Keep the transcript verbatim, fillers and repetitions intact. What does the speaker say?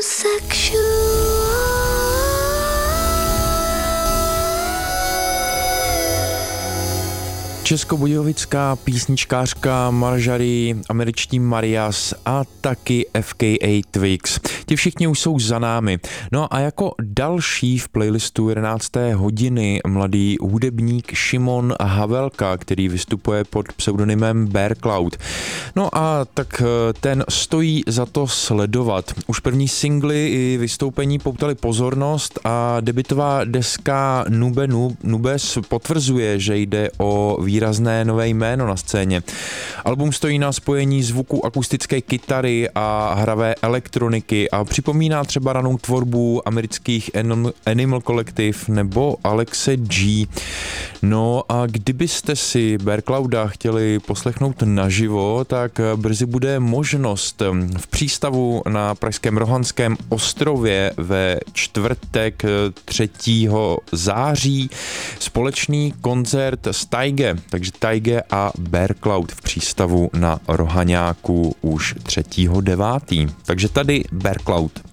Českobudějovická písničkářka Marjorie, američtí Marias a taky F K A Twigs. Ti všichni už jsou za námi. No a jako další v playlistu jedenácté hodiny mladý hudebník Šimon Havelka, který vystupuje pod pseudonymem Bear Cloud. No a tak ten stojí za to sledovat. Už první singly i vystoupení poutali pozornost a debutová deska Nube Nubes potvrzuje, že jde o výrazné nové jméno na scéně. Album stojí na spojení zvuku akustické kytary a hravé elektroniky a připomíná třeba ranou tvorbu amerických Animal Collective nebo Alexe G. No a kdybyste si Bear Clouda chtěli poslechnout naživo, tak brzy bude možnost v přístavu na pražském Rohanském ostrově ve čtvrtek třetího září společný koncert s Taige, takže Taige a Bear Cloud v přístavu na Rohaňáku už třetího devátého Takže tady Bear Cloud.